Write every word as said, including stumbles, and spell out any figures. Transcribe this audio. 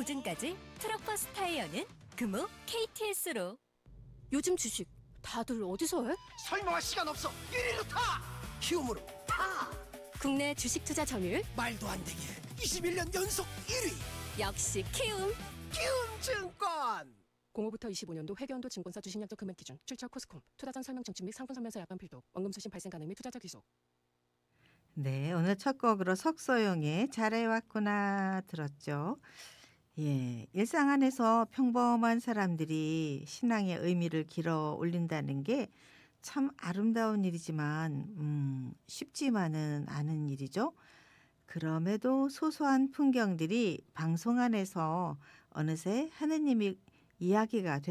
보증까지 트럭버스 타이어는 금호 케이티에스로. 요즘 주식 다들 어디서 해? 설명할 시간 없어. 일 위로 타. 키움으로 타. 국내 주식 투자 점유율 말도 안 되게 이십일 년 연속 일 위. 역시 키움. 키움증권. 공오부터 이십오 년도 회계연도 증권사 주식약정 금액 기준 출처 코스콤 투자 전 설명 청취 및 상품 설명서 약관 필독 원금 수신 발생 가능 및 투자자 귀속. 네, 오늘 첫 곡으로 석소영의 잘해왔구나 들었죠. 예, 일상 안에서 평범한 사람들이 신앙의 의미를 길어 올린다는 게 참 아름다운 일이지만 음, 쉽지만은 않은 일이죠. 그럼에도 소소한 풍경들이 방송 안에서 어느새 하느님이 이야기가 되